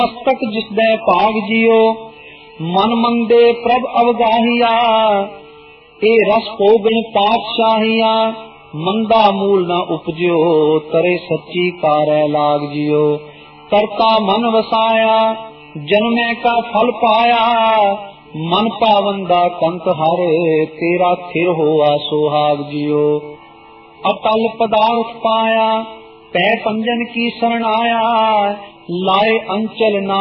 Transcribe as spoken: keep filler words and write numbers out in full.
ਮਸਤਕ ਜਿਸਦੇ ਭਾਗ ਜਿਉ, ਮਨ ਮੰਦੇ ਪ੍ਰਭ ਅਵਗਾਹੀਆ। ਇਹ ਰਸ ਭੋਗਣ ਪਾਤਸ਼ਾਹੀਆ, ਮੰਦਾ ਮੂਲ ਨਾ ਉਪਜਿਓ, ਤਰੇ ਸੱਚੀ ਕਾਰੈ ਲਾਗ ਜਿਉ। ਕਰਤਾ ਮਨ ਵਸਾਇਆ, ਜਨਮੈ ਕਾ ਫਲ ਪਾਇਆ, ਮਨ ਪਾਵਨ ਦਾ ਕੰਤ ਹਰ, ਤੇਰਾ ਥਿਰ ਹੋਆ ਸੁਹਾਗ ਜਿਉ। ਅਟਲ ਪਦਾਰਥ ਪਾਇਆ, ਪੈ ਪੰਜਨ ਕੀ ਸਰਣ ਆਇਆ, ਲਾਏ ਅੰਚਲ ਨਾ